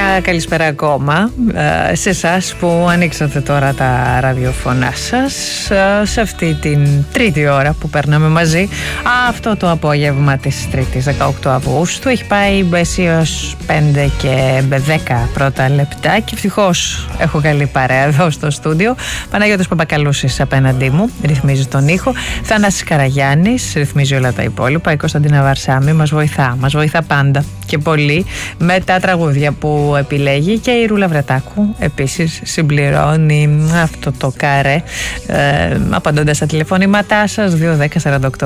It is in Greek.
καλησπέρα ακόμα σε εσάς που ανοίξατε τώρα τα ραδιοφωνά σας σε αυτή την τρίτη ώρα που περνάμε μαζί. Αυτό το απόγευμα της Τρίτης 18 Αυγούστου έχει πάει έως 5 και 10 πρώτα λεπτά και ευτυχώς έχω καλή παρέα εδώ στο στούντιο. Παναγιώτης Παπακαλούσης απέναντί μου ρυθμίζει τον ήχο, Θανάσης Καραγιάννης ρυθμίζει όλα τα υπόλοιπα, η Κωνσταντίνα Βαρσάμι μας βοηθά πάντα και πολύ με τα τραγούδια που επιλέγει και η Ρούλα Βρετάκου επίσης συμπληρώνει αυτό το καρέ απαντώντας στα τηλεφωνήματά σας 210 48